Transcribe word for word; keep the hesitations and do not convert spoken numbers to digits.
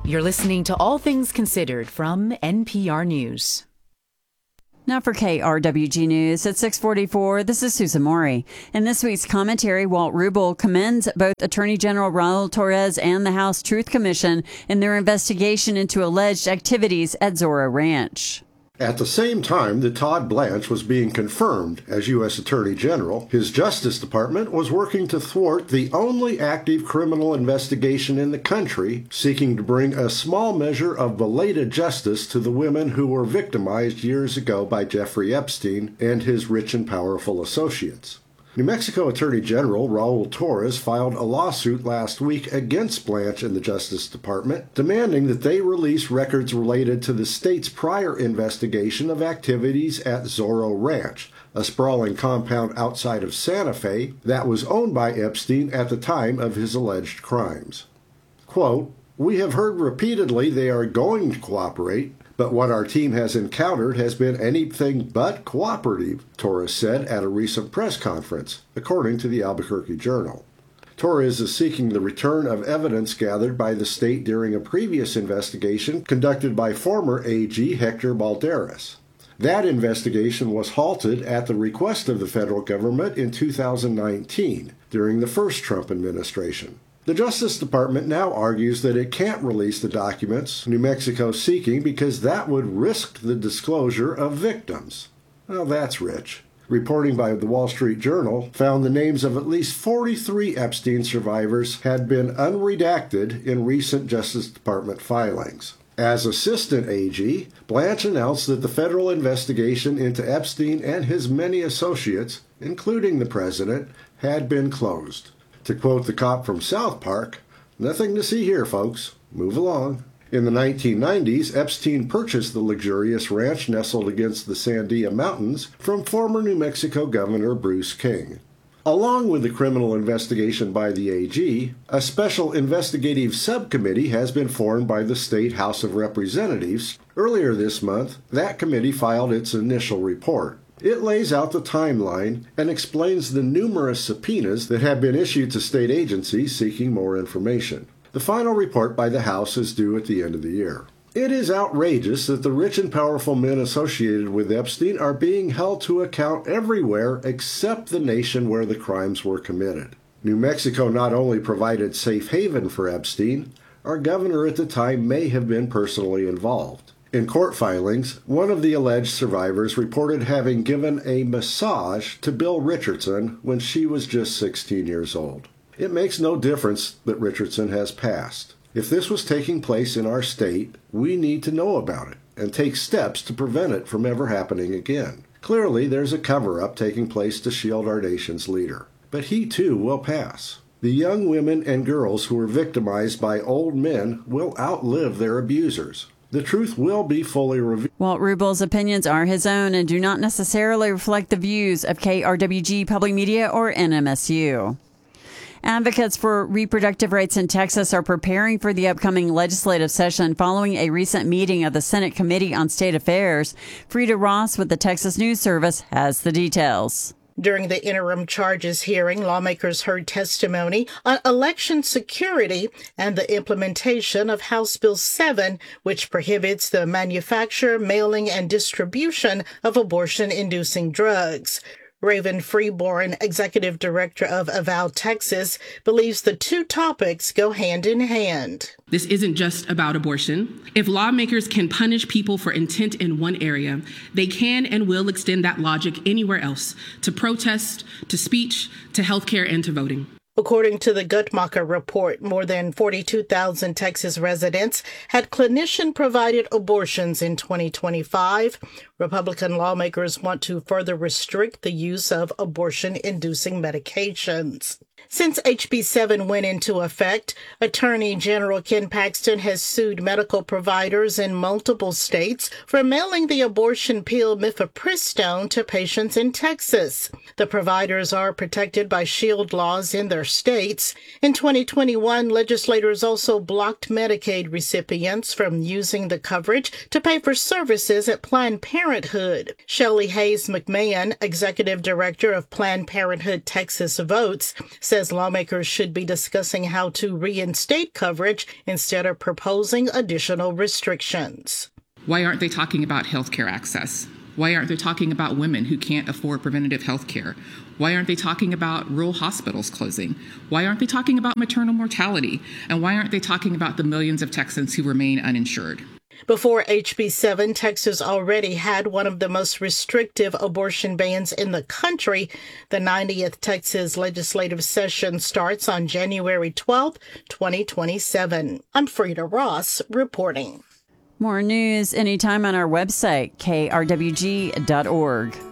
You're listening to All Things Considered from N P R News. Now for K R W G News at six forty-four, this is Susan Maury. In this week's commentary, Walt Rubel commends both Attorney General Raul Torres and the House Truth Commission in their investigation into alleged activities at Zorro Ranch. At the same time that Todd Blanche was being confirmed as U S Attorney General, his Justice Department was working to thwart the only active criminal investigation in the country, seeking to bring a small measure of belated justice to the women who were victimized years ago by Jeffrey Epstein and his rich and powerful associates. New Mexico Attorney General Raul Torres filed a lawsuit last week against Blanche and the Justice Department, demanding that they release records related to the state's prior investigation of activities at Zorro Ranch, a sprawling compound outside of Santa Fe that was owned by Epstein at the time of his alleged crimes. Quote, "We have heard repeatedly they are going to cooperate, but what our team has encountered has been anything but cooperative," Torres said at a recent press conference, according to the Albuquerque Journal. Torres is seeking the return of evidence gathered by the state during a previous investigation conducted by former A G Hector Balderas. That investigation was halted at the request of the federal government in two thousand nineteen, during the first Trump administration. The Justice Department now argues that it can't release the documents New Mexico is seeking because that would risk the disclosure of victims. Well, that's rich. Reporting by the Wall Street Journal found the names of at least forty-three Epstein survivors had been unredacted in recent Justice Department filings. As Assistant A G, Blanche announced that the federal investigation into Epstein and his many associates, including the president, had been closed. To quote the cop from South Park, "Nothing to see here, folks. Move along." In the nineteen nineties, Epstein purchased the luxurious ranch nestled against the Sandia Mountains from former New Mexico Governor Bruce King. Along with the criminal investigation by the A G, a special investigative subcommittee has been formed by the State House of Representatives. Earlier this month, that committee filed its initial report. It lays out the timeline and explains the numerous subpoenas that have been issued to state agencies seeking more information. The final report by the House is due at the end of the year. It is outrageous that the rich and powerful men associated with Epstein are being held to account everywhere except the nation where the crimes were committed. New Mexico not only provided safe haven for Epstein, our governor at the time may have been personally involved. In court filings, one of the alleged survivors reported having given a massage to Bill Richardson when she was just sixteen years old. It makes no difference that Richardson has passed. If this was taking place in our state, we need to know about it and take steps to prevent it from ever happening again. Clearly, there's a cover-up taking place to shield our nation's leader. But he, too, will pass. The young women and girls who were victimized by old men will outlive their abusers. The truth will be fully revealed. Walt Rubel's opinions are his own and do not necessarily reflect the views of K R W G Public Media or N M S U. Advocates for reproductive rights in Texas are preparing for the upcoming legislative session following a recent meeting of the Senate Committee on State Affairs. Frida Ross with the Texas News Service has the details. During the interim charges hearing, lawmakers heard testimony on election security and the implementation of House Bill seven, which prohibits the manufacture, mailing, and distribution of abortion-inducing drugs. Raven Freeborn, executive director of Avow Texas, believes the two topics go hand in hand. This isn't just about abortion. If lawmakers can punish people for intent in one area, they can and will extend that logic anywhere else, to protest, to speech, to healthcare, and to voting. According to the Guttmacher report, more than forty-two thousand Texas residents had clinician-provided abortions in twenty twenty-five. Republican lawmakers want to further restrict the use of abortion-inducing medications. Since H B seven went into effect, Attorney General Ken Paxton has sued medical providers in multiple states for mailing the abortion pill mifepristone to patients in Texas. The providers are protected by SHIELD laws in their states. In twenty twenty-one, legislators also blocked Medicaid recipients from using the coverage to pay for services at Planned Parenthood. Shelley Hayes McMahon, executive director of Planned Parenthood Texas Votes, says says lawmakers should be discussing how to reinstate coverage instead of proposing additional restrictions. Why aren't they talking about health care access? Why aren't they talking about women who can't afford preventative health care? Why aren't they talking about rural hospitals closing? Why aren't they talking about maternal mortality? And why aren't they talking about the millions of Texans who remain uninsured? Before H B seven, Texas already had one of the most restrictive abortion bans in the country. The ninetieth Texas legislative session starts on January twelfth, twenty twenty-seven. I'm Frida Ross reporting. More news anytime on our website, K R W G dot org.